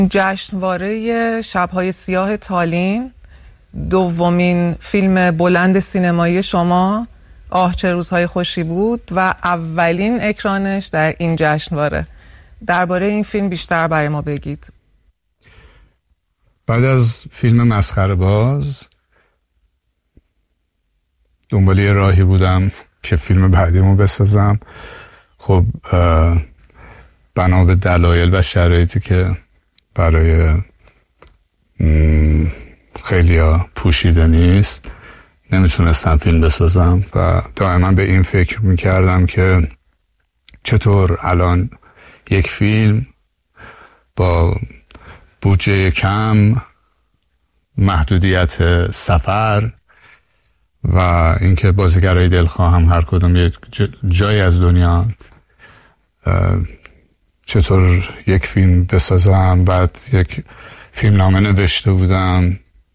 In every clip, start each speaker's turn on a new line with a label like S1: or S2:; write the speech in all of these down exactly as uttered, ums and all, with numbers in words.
S1: جشنواره شب‌های سیاه تالین، دومین فیلم بلند سینمایی شما آه چه روزهای خوشی بود و اولین اکرانش در این جشنواره. درباره این فیلم بیشتر برای ما بگید.
S2: بعد از فیلم مسخره باز دنبال یه راهی بودم که فیلم بعدیمو بسازم. خب بنا به دلایل و شرایطی که برای خیلیا پوشیده نیست نمیتونستم فیلم بسازم و دائما به این فکر میکردم که چطور الان یک فیلم با بودجه کم، محدودیت سفر و اینکه بازیگرای دلخواه هم هر کدوم یک جایی از دنیا، چطور یک فیلم بسازم. بعد یک فیلم نامه نوشته بودم،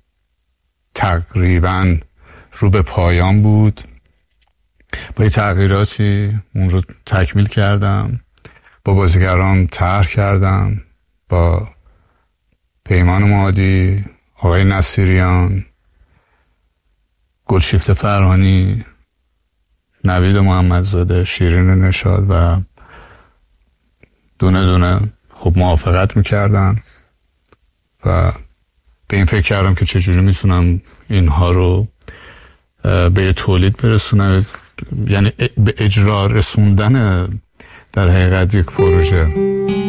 S2: تقریبا رو به پایان بود، با یه تغییراتی اون رو تکمیل کردم، با بازیگران طرح کردم، با پیمان مادی، آقای نصیریان، گلشیفته فرهانی، نوید محمدزاده، شیرین نشاد و دونه دونه خب موافقت میکردن و به این فکر کردم که چجوری میتونم اینها رو به تولید برسونم، یعنی به اجرا رسوندن در حقیقت یک پروژه.